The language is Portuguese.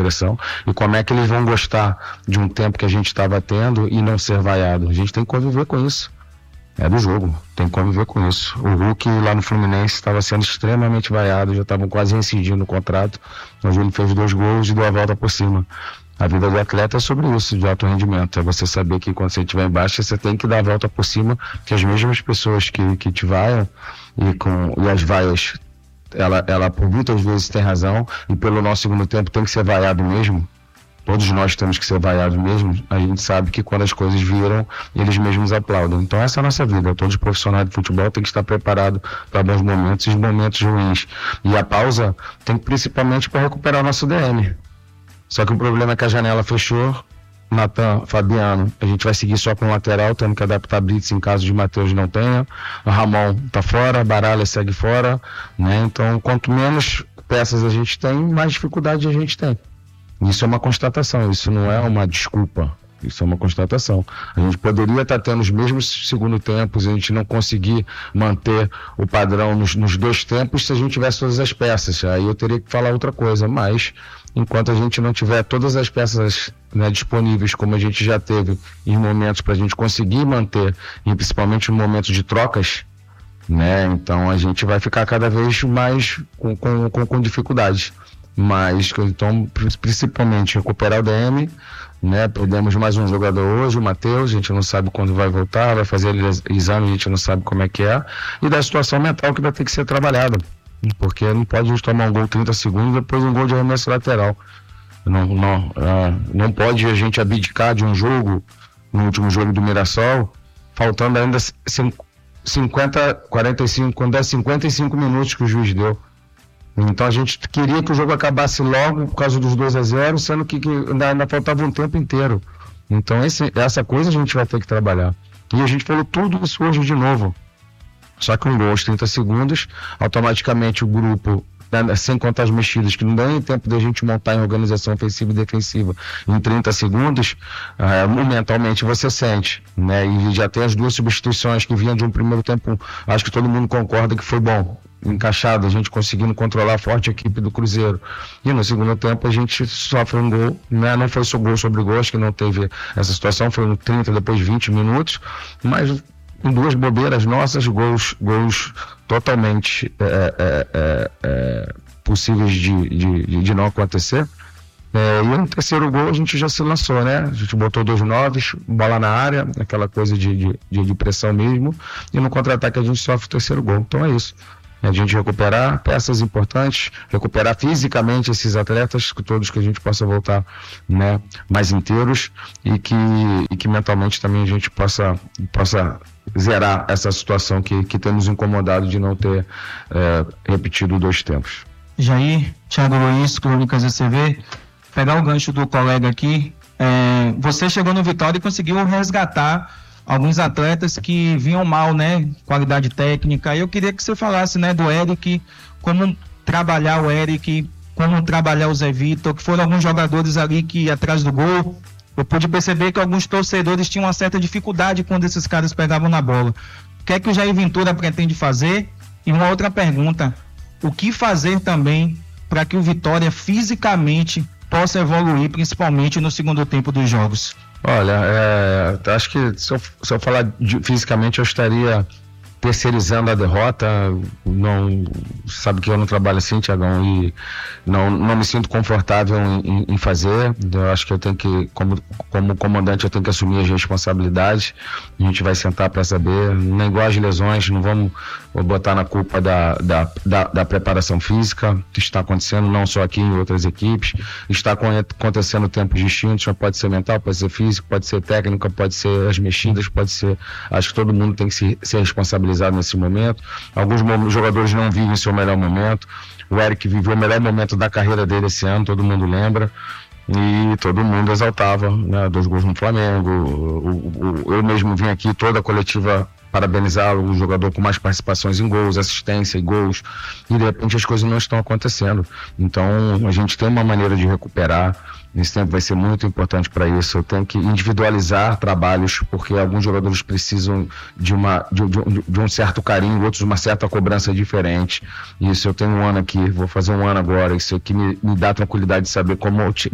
pressão, e como é que eles vão gostar de um tempo que a gente estava tendo e não ser vaiado. A gente tem que conviver com isso. É do jogo, tem que conviver com isso. O Hulk lá no Fluminense estava sendo extremamente vaiado, já estavam quase incidindo o contrato. Hoje ele fez 2 gols e deu a volta por cima. A vida do atleta é sobre isso, de alto rendimento. É você saber que quando você estiver embaixo, você tem que dar a volta por cima, que as mesmas pessoas que te vaiam, e as vaias, ela por muitas vezes tem razão, e pelo nosso segundo tempo tem que ser vaiado mesmo. Todos nós temos que ser vaiados mesmo. A gente sabe que quando as coisas viram, eles mesmos aplaudem. Então essa é a nossa vida. Todos os profissionais de futebol têm que estar preparados para bons momentos e momentos ruins. E a pausa tem principalmente para recuperar o nosso DM. Só que o problema é que a janela fechou. Natan, Fabiano, a gente vai seguir só com o lateral, tendo que adaptar Brits em caso de Matheus não tenha. O Ramon tá fora, Baralha segue fora, né? Então, quanto menos peças a gente tem, mais dificuldade a gente tem. Isso é uma constatação, isso não é uma desculpa. Isso é uma constatação. A gente poderia estar tendo os mesmos segundo tempos, a gente não conseguir manter o padrão nos 2 tempos se a gente tivesse todas as peças. Aí eu teria que falar outra coisa, mas enquanto a gente não tiver todas as peças, né, disponíveis, como a gente já teve em momentos para a gente conseguir manter, e principalmente em momentos de trocas, né, então a gente vai ficar cada vez mais com dificuldades. Mas então, principalmente recuperar o DM, né? Perdemos mais um jogador hoje, o Matheus, a gente não sabe quando vai voltar, vai fazer exame, a gente não sabe como é que é, e da situação mental que vai ter que ser trabalhada, porque não pode a gente tomar um gol 30 segundos e depois um gol de arremesso lateral. Não pode a gente abdicar de um jogo, no último jogo do Mirassol, faltando ainda 45, quando é 55 minutos que o juiz deu. Então a gente queria que o jogo acabasse logo por causa dos 2-0, sendo que ainda faltava um tempo inteiro. Então essa coisa a gente vai ter que trabalhar. E a gente falou tudo isso hoje de novo. Só que um gol aos 30 segundos, automaticamente o grupo, sem contar as mexidas, que não dá nem tempo de a gente montar em organização ofensiva e defensiva em 30 segundos, mentalmente você sente, né? E já tem as 2 substituições que vinham de um primeiro tempo, acho que todo mundo concorda que foi bom, encaixado, a gente conseguindo controlar a forte equipe do Cruzeiro. E no segundo tempo a gente sofre um gol, né? Não foi só gol sobre gol, acho que não teve essa situação, foi no 30, depois 20 minutos, mas em 2 bobeiras nossas, gols totalmente possíveis de não acontecer. E no terceiro gol a gente já se lançou, né? A gente botou 2 9s, bola na área, aquela coisa de pressão mesmo, e no contra-ataque a gente sofre o terceiro gol. Então é isso. A gente recuperar peças importantes, recuperar fisicamente esses atletas, todos que a gente possa voltar, né, mais inteiros, e que mentalmente também a gente possa zerar essa situação que temos incomodado de não ter repetido 2 tempos. Jair, Thiago Luiz, Crônicas ECV, pegar o gancho do colega aqui, você chegou no Vitória e conseguiu resgatar alguns atletas que vinham mal, né? Qualidade técnica. Eu queria que você falasse, né, do Eric, como trabalhar o Eric, como trabalhar o Zé Vitor, que foram alguns jogadores ali que atrás do gol, eu pude perceber que alguns torcedores tinham uma certa dificuldade quando esses caras pegavam na bola. O que é que o Jair Ventura pretende fazer? E uma outra pergunta, o que fazer também para que o Vitória fisicamente possa evoluir, principalmente no segundo tempo dos jogos? Olha, acho que se eu falar fisicamente, eu estaria terceirizando a derrota. Não, sabe que eu não trabalho assim, Thiagão, e não me sinto confortável em fazer. Eu acho que eu tenho que, como comandante, eu tenho que assumir as responsabilidades. A gente vai sentar para saber, nem igual as lesões, não vamos botar na culpa da preparação física, que está acontecendo não só aqui, em outras equipes, está acontecendo tempos distintos, pode ser mental, pode ser físico, pode ser técnica, pode ser as mexidas, pode ser, acho que todo mundo tem que ser responsabilizado nesse momento. Alguns jogadores não vivem seu melhor momento. O Eric viveu o melhor momento da carreira dele esse ano, todo mundo lembra, e todo mundo exaltava, né, 2 gols no Flamengo. Eu mesmo vim aqui toda a coletiva parabenizar o jogador com mais participações em gols, assistência e gols, e de repente as coisas não estão acontecendo. Então a gente tem uma maneira de recuperar. Esse tempo vai ser muito importante para isso. Eu tenho que individualizar trabalhos, porque alguns jogadores precisam de um certo carinho, outros de uma certa cobrança diferente. Isso eu tenho um ano aqui, vou fazer um ano agora. Isso aqui me dá tranquilidade de saber como